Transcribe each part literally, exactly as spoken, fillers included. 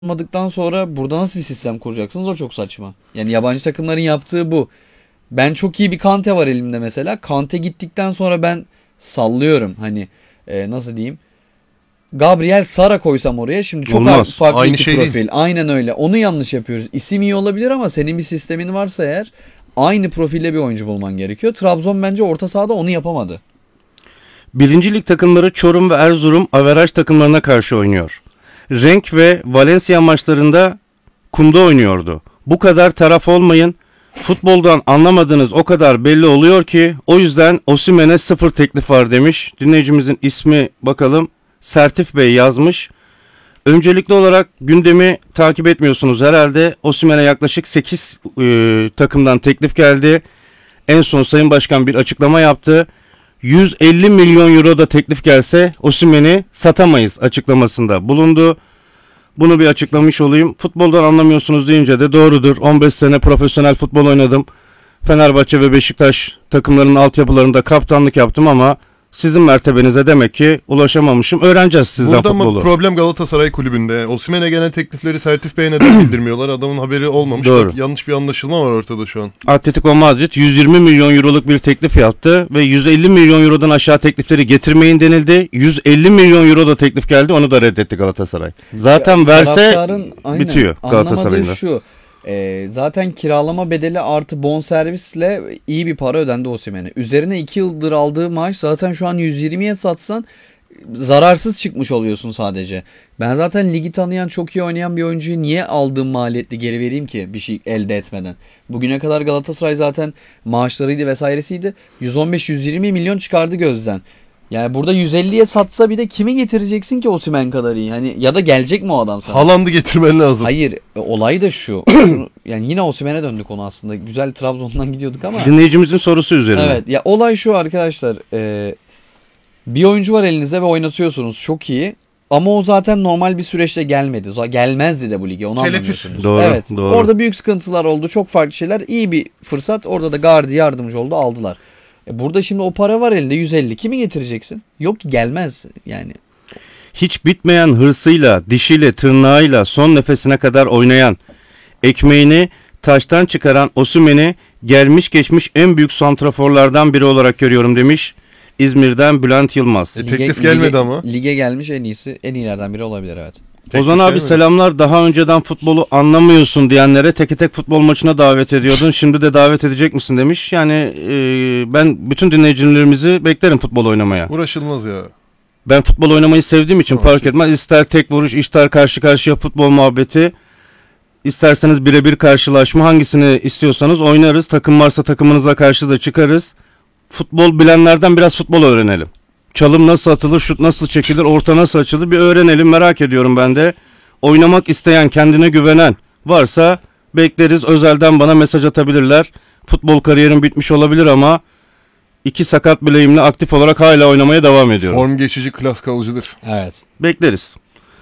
olmadıktan sonra burada nasıl bir sistem kuracaksınız, o çok saçma. Yani yabancı takımların yaptığı bu. Ben çok iyi bir Kante var elimde mesela. Kante gittikten sonra ben sallıyorum hani e, nasıl diyeyim. Gabriel Sara koysam oraya şimdi çok Olmaz. farklı Aynı iki şey profil. değil. Aynen öyle. Onu yanlış yapıyoruz. İsim iyi olabilir ama senin bir sistemin varsa eğer aynı profilde bir oyuncu bulman gerekiyor. Trabzon bence orta sahada onu yapamadı. Birinci lig takımları Çorum ve Erzurum averaj takımlarına karşı oynuyor. Renk ve Valencia maçlarında kumda oynuyordu. Bu kadar taraf olmayın. Futboldan anlamadığınız o kadar belli oluyor ki o yüzden Osimhen'e sıfır teklif var demiş. Dinleyicimizin ismi bakalım Sertif Bey yazmış. Öncelikli olarak gündemi takip etmiyorsunuz herhalde. Osimhen'e yaklaşık sekiz e, takımdan teklif geldi. En son Sayın Başkan bir açıklama yaptı. yüz elli milyon euro da teklif gelse Osimhen'i satamayız açıklamasında bulundu. Bunu bir açıklamış olayım. Futboldan anlamıyorsunuz deyince de doğrudur. on beş sene profesyonel futbol oynadım. Fenerbahçe ve Beşiktaş takımlarının altyapılarında kaptanlık yaptım ama sizin mertebenize demek ki ulaşamamışım. Öğreneceğiz sizden Burada futbolu. mı problem Galatasaray kulübünde? Osimhen'e gelen teklifleri Sertif Bey'e neden bildirmiyorlar? Adamın haberi olmamış. Doğru. Bak, yanlış bir anlaşılma var ortada şu an. Atletico Madrid yüz yirmi milyon euroluk bir teklif yaptı ve yüz elli milyon eurodan aşağı teklifleri getirmeyin denildi. yüz elli milyon euro da teklif geldi, onu da reddetti Galatasaray. Zaten verse Taraftarın, aynen, bitiyor Galatasaray'ın anlamadığı da. şu. E, zaten kiralama bedeli artı bonservisle iyi bir para ödendi Osimhen'e. Üzerine iki yıldır aldığı maaş zaten şu an yüz yirmiye satsan zararsız çıkmış oluyorsun sadece. Ben zaten ligi tanıyan, çok iyi oynayan bir oyuncuyu niye aldığım maliyetli geri vereyim ki bir şey elde etmeden? Bugüne kadar Galatasaray zaten maaşlarıydı vesairesiydi. yüz on beş yüz yirmi milyon çıkardı gözden. Yani burada yüz elliye satsa bir de kimi getireceksin ki Osimhen kadar iyi? Hani ya da gelecek mi o adam sana? Haaland'ı getirmen lazım. Hayır, e, olay da şu. Yani yine Osimhen'e döndük konu aslında. Güzel Trabzon'dan gidiyorduk ama. Dinleyicimizin sorusu üzerine. Evet, ya olay şu arkadaşlar. E, bir oyuncu var elinizde ve oynatıyorsunuz. Çok iyi. Ama o zaten normal bir süreçte gelmedi. Gelmezdi de bu lige. Onu Kelepir. anlamıyorsunuz. Doğru, evet. doğru. Orada büyük sıkıntılar oldu. Çok farklı şeyler. İyi bir fırsat. Orada da Gardi yardımcı oldu. Aldılar. E burada şimdi o para var elinde yüz elli. Kimi getireceksin? Yok ki, gelmez yani. Hiç bitmeyen hırsıyla, dişiyle, tırnağıyla son nefesine kadar oynayan, ekmeğini taştan çıkaran Osimhen'i gelmiş geçmiş en büyük santraforlardan biri olarak görüyorum demiş. İzmir'den Bülent Yılmaz. E, teklif gelmedi lige, ama. Lige gelmiş en iyisi, en iyilerden biri olabilir, evet. Ozan abi gelmedi. selamlar. Daha önceden futbolu anlamıyorsun diyenlere teke tek futbol maçına davet ediyordun. Şimdi de davet edecek misin demiş. Yani e, ben bütün dinleyicilerimizi beklerim futbol oynamaya. Uğraşılmaz ya. Ben futbol oynamayı sevdiğim için Tamam, fark etmez. İster tek vuruş, ister karşı karşıya futbol muhabbeti. İsterseniz birebir karşılaşma, hangisini istiyorsanız oynarız. Takım varsa takımınızla karşı da çıkarız. Futbol bilenlerden biraz futbol öğrenelim. Çalım nasıl atılır, şut nasıl çekilir, orta nasıl açılır bir öğrenelim, merak ediyorum ben de. Oynamak isteyen, kendine güvenen varsa bekleriz. Özelden bana mesaj atabilirler. Futbol kariyerim bitmiş olabilir ama iki sakat bileğimle aktif olarak hala oynamaya devam ediyorum. Form geçici, klas kalıcıdır. Evet. Bekleriz.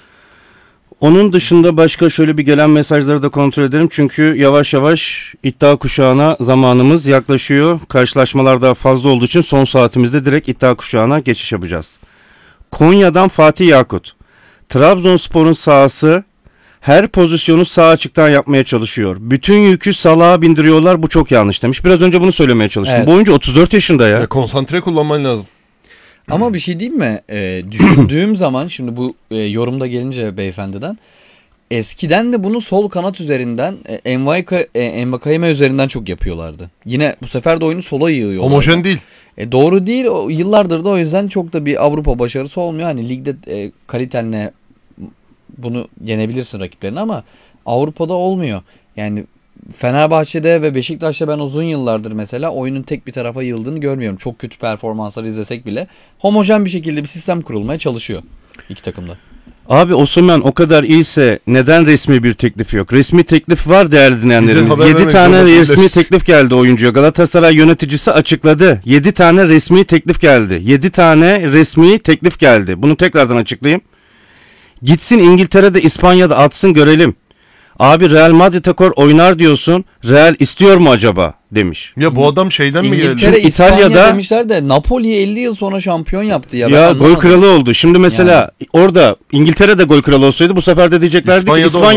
Onun dışında başka şöyle bir gelen mesajları da kontrol edelim. Çünkü yavaş yavaş iddia kuşağına zamanımız yaklaşıyor. Karşılaşmalar daha fazla olduğu için son saatimizde direkt iddia kuşağına geçiş yapacağız. Konya'dan Fatih Yakut. Trabzonspor'un sahası her pozisyonu sağ açıktan yapmaya çalışıyor. Bütün yükü salağa bindiriyorlar, bu çok yanlış demiş. Biraz önce bunu söylemeye çalıştım. Evet. Bu oyuncu otuz dört yaşında ya. Ya, konsantre kullanman lazım. Ama bir şey diyeyim mi? Ee, düşündüğüm zaman şimdi bu e, yorumda gelince beyefendiden, eskiden de bunu sol kanat üzerinden e, Envakayeme üzerinden çok yapıyorlardı. Yine bu sefer de oyunu sola yığıyorlar. Homojen değil. E, doğru değil. O, yıllardır da o yüzden çok da bir Avrupa başarısı olmuyor. Hani ligde e, kalitenle bunu yenebilirsin rakiplerini ama Avrupa'da olmuyor. Yani Fenerbahçe'de ve Beşiktaş'ta ben uzun yıllardır mesela oyunun tek bir tarafa yıldığını görmüyorum. Çok kötü performanslar izlesek bile homojen bir şekilde bir sistem kurulmaya çalışıyor iki takımda. Abi Osimhen o kadar iyiyse neden resmi bir teklif yok? Resmi teklif var değerli Bize dinleyenlerimiz. haber yedi vermek tane zorunda resmi değiller. teklif geldi oyuncuya. Galatasaray yöneticisi açıkladı. yedi tane resmi teklif geldi. yedi tane resmi teklif geldi. Bunu tekrardan açıklayayım. Gitsin İngiltere'de, İspanya'da atsın görelim. Abi Real Madrid Tekor oynar diyorsun. Real istiyor mu acaba demiş. Ya bu adam şeyden mi geldi? İngiltere, Şimdi İspanya İtalya'da- demişler de Napoli'yi elli yıl sonra şampiyon yaptı ya. Ben Ya anlamadım. gol kralı oldu. Şimdi mesela orada İngiltere'de gol kralı olsaydı bu sefer de diyeceklerdi ki İspanya'da İspanya